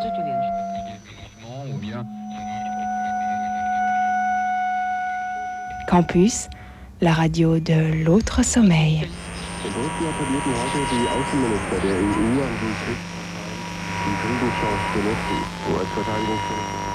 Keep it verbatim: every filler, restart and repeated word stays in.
Ou bien Campus, la radio de l'autre sommeil. In Brüssel appellierten heute die Außenminister der E U an die Kriegschance zu nutzen. U S-Verteidigungsminister